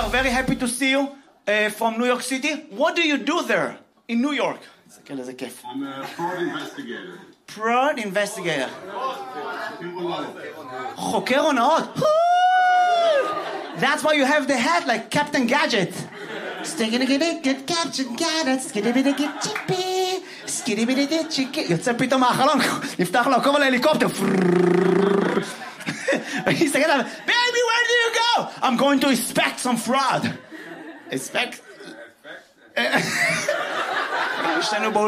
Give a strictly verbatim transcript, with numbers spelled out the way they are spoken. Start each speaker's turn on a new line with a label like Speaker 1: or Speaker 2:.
Speaker 1: very happy to see you uh, from New York City. What do you do there in New York?
Speaker 2: I'm a fraud investigator.
Speaker 1: Fraud investigator.
Speaker 2: חוקר
Speaker 1: חוקר
Speaker 2: הונאות.
Speaker 1: הונאות. That's why you have the hat like Captain Gadget. יוצא פתאום מהחלון, נפתח לו עקוב על ההליקופטר. ויסתכל עליו, baby, where do you go? I'm going to inspect some fraud. Inspect? יש לנו